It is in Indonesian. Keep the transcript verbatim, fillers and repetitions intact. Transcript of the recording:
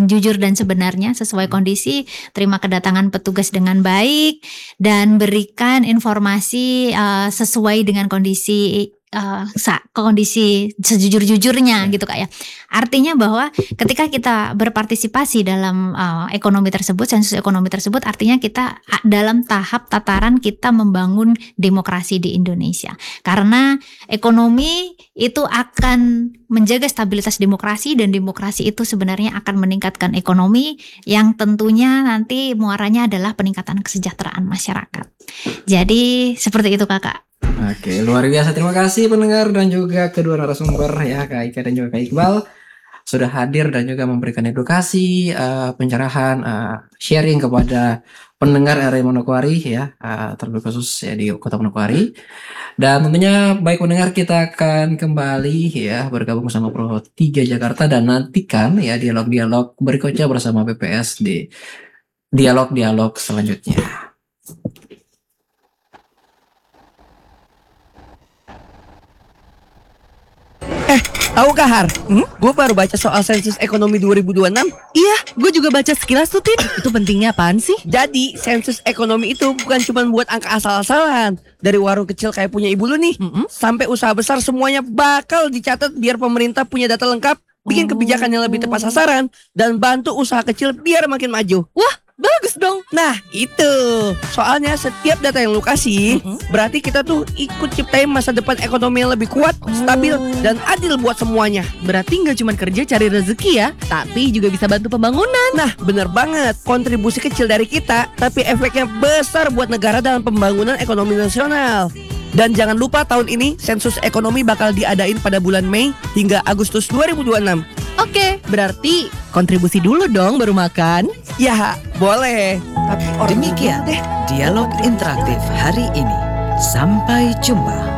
yang jujur dan sebenarnya sesuai kondisi, terima kedatangan petugas dengan baik, dan berikan informasi uh, sesuai dengan kondisi Uh, kondisi sejujur-jujurnya gitu Kak ya. Artinya bahwa ketika kita berpartisipasi dalam uh, ekonomi tersebut, sensus ekonomi tersebut, artinya kita dalam tahap tataran kita membangun demokrasi di Indonesia. Karena ekonomi itu akan menjaga stabilitas demokrasi, dan demokrasi itu sebenarnya akan meningkatkan ekonomi yang tentunya nanti muaranya adalah peningkatan kesejahteraan masyarakat. Jadi seperti itu Kakak. Oke, luar biasa. Terima kasih pendengar dan juga kedua narasumber ya, Kak Ika dan juga Kak Iqbal sudah hadir dan juga memberikan edukasi, uh, pencerahan, uh, sharing kepada pendengar R I Manokwari ya, uh, terlebih khusus ya di Kota Manokwari. Dan tentunya baik pendengar, kita akan kembali ya bergabung bersama Pro tiga Jakarta dan nantikan ya dialog-dialog berikutnya bersama B P S di dialog-dialog selanjutnya. Eh, tahu gak Har? Hmm? Gue baru baca soal sensus ekonomi dua ribu dua puluh enam. Iya, gue juga baca sekilas tuh, Tip. Itu pentingnya apaan sih? Jadi, sensus ekonomi itu bukan cuma buat angka asal-asalan. Dari warung kecil kayak punya ibu lu nih, mm-hmm. sampai usaha besar semuanya bakal dicatat biar pemerintah punya data lengkap, bikin kebijakan yang lebih tepat sasaran, dan bantu usaha kecil biar makin maju. Wah, bagus dong. Nah, itu. Soalnya setiap data yang lu kasih, mm-hmm. berarti kita tuh ikut ciptain masa depan ekonomi yang lebih kuat, oh. stabil, dan adil buat semuanya. Berarti nggak cuma kerja cari rezeki ya, tapi juga bisa bantu pembangunan. Nah, bener banget. Kontribusi kecil dari kita, tapi efeknya besar buat negara dalam pembangunan ekonomi nasional. Dan jangan lupa tahun ini sensus ekonomi bakal diadain pada bulan Mei hingga Agustus dua ribu dua puluh enam. Oke, berarti kontribusi dulu dong baru makan. Ya, boleh. Tapi demikian deh dialog interaktif hari ini. Sampai jumpa.